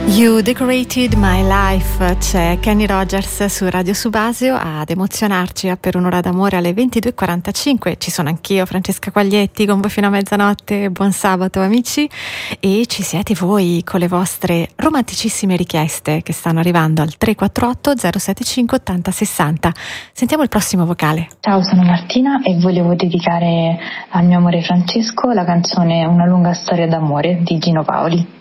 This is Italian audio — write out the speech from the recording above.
You Decorated My Life, c'è Kenny Rogers su Radio Subasio ad emozionarci per un'ora d'amore alle 22.45. Ci sono anch'io, Francesca Quaglietti, con voi fino a mezzanotte. Buon sabato amici, e ci siete voi con le vostre romanticissime richieste che stanno arrivando al 348 075 80 60. Sentiamo il prossimo vocale. Ciao, sono Martina e volevo dedicare al mio amore Francesco la canzone Una lunga storia d'amore di Gino Paoli.